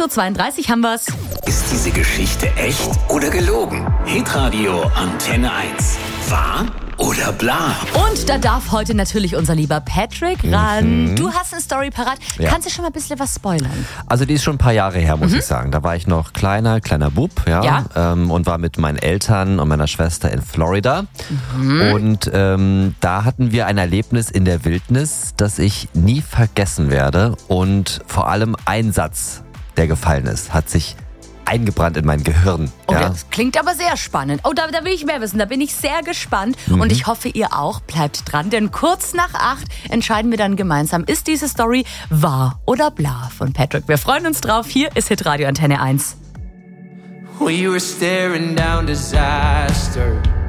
6.32 Uhr haben wir's. Ist diese Geschichte echt oder gelogen? Hitradio Antenne 1. Wahr oder bla? Und da darf heute natürlich unser lieber Patrick ran. Du hast eine Story parat. Ja. Kannst du schon mal ein bisschen was spoilern? Also die ist schon ein paar Jahre her, muss ich sagen. Da war ich noch kleiner Bub, und war mit meinen Eltern und meiner Schwester in Florida. Und da hatten wir ein Erlebnis in der Wildnis, das ich nie vergessen werde. Und vor allem ein Satz, der gefallen ist, hat sich eingebrannt in mein Gehirn. Oh, das klingt aber sehr spannend. Oh, da will ich mehr wissen. Da bin ich sehr gespannt. Und ich hoffe, ihr auch. Bleibt dran, denn kurz nach 8 entscheiden wir dann gemeinsam, ist diese Story wahr oder bla von Patrick. Wir freuen uns drauf. Hier ist Hitradio Antenne 1. We were staring down disaster.